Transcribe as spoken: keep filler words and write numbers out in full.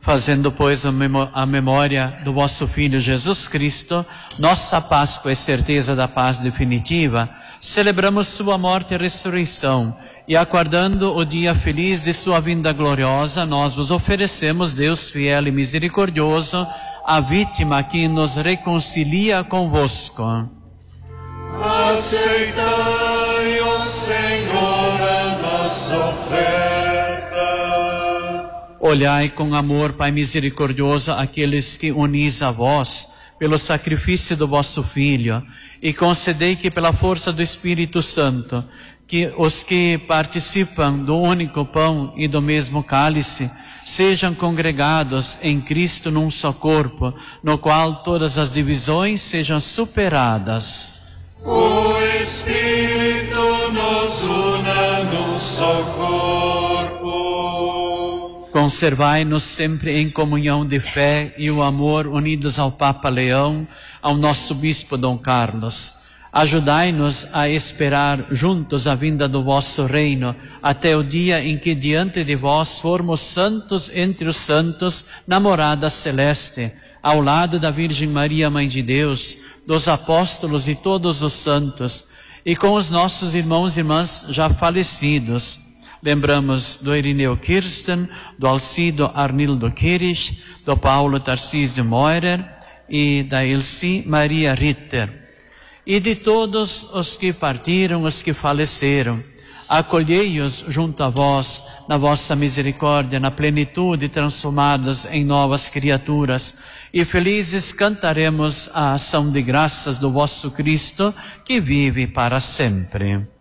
Fazendo, pois, a, memó a memória do vosso Filho Jesus Cristo, nossa Páscoa e certeza da paz definitiva, celebramos sua morte e ressurreição, e aguardando o dia feliz de sua vinda gloriosa, nós vos oferecemos, Deus fiel e misericordioso, a vítima que nos reconcilia convosco. Aceitai, ó Senhor, a nossa oferta. Olhai com amor, Pai misericordioso, aqueles que unis a vós pelo sacrifício do vosso Filho, e concedei que pela força do Espírito Santo, que os que participam do único pão e do mesmo cálice sejam congregados em Cristo num só corpo, no qual todas as divisões sejam superadas. O Espírito nos una num só corpo. Conservai-nos sempre em comunhão de fé e o amor, unidos ao Papa Leão, ao nosso Bispo Dom Carlos. Ajudai-nos a esperar juntos a vinda do vosso reino, até o dia em que diante de vós formos santos entre os santos, na morada celeste, ao lado da Virgem Maria, Mãe de Deus, dos apóstolos e todos os santos, e com os nossos irmãos e irmãs já falecidos. Lembramos do Irineu Kirsten, do Alcido Arnildo Kirish, do Paulo Tarcísio Moirer e da Elci Maria Ritter. E de todos os que partiram, os que faleceram, acolhei-os junto a vós, na vossa misericórdia, na plenitude, transformados em novas criaturas, e felizes cantaremos a ação de graças do vosso Cristo, que vive para sempre.